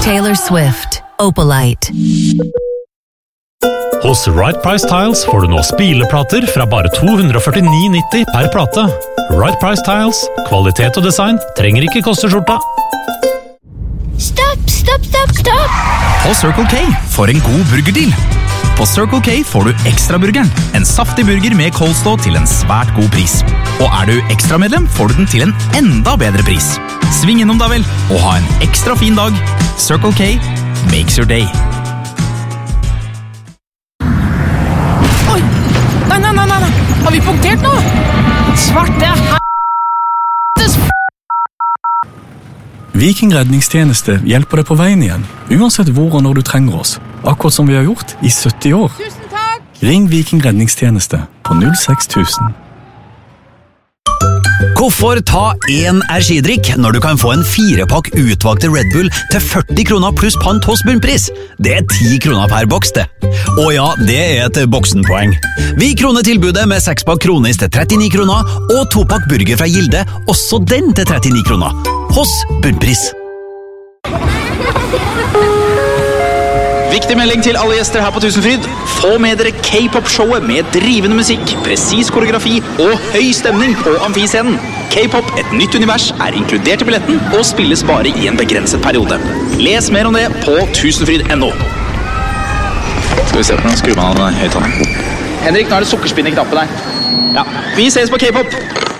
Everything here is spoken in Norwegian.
Taylor Swift, Opalite. Hos Right Price Tiles får du nå spileplater fra bare 249,90 per plate. Right Price Tiles, kvalitet og design trenger ikke koste skjorta. Stopp! På Circle K for en god burgerdeal. På Circle K får du Ekstraburgeren, en saftig burger med coleslaw til en svært god pris. Og du ekstramedlem, får du den til en enda bedre pris. Sving innom da vel, og ha en ekstra fin dag. Circle K makes your day. Oi! Nei. Har vi punktert nå? Svarte helvetes Viking redningstjeneste hjelper deg på veien igjen, uansett hvor og når du trenger oss. Akkurat som vi har gjort i 70 år. Tusen takk! Ring Viking redningstjeneste på 06000. Hvorfor ta en energidrikk når du kan få en 4-pakk utvalgte Red Bull til 40 kroner pluss pant hos bunnpris? Det 10 kroner per boks, det. Og ja, det et boksenpoeng. Vi kroner tilbudet med 6-pakk Kronis til 39 kroner, og 2-pakk burger fra Gilde, også den til 39 kroner. Hos bunnpris. Viktig melding til alle gjester her på Tusenfryd. Få med dere K-pop-showet med drivende musikk, presis koreografi og høy stemning på amfiscenen. K-pop, et nytt univers, inkludert i billetten og spilles bare i en begrenset periode. Les mer om det på tusenfryd.no. Skal vi se på den, skru man av den høyttaleren. Henrik, nå det sukkerspinn i knappen her. Ja, vi ses på K-pop!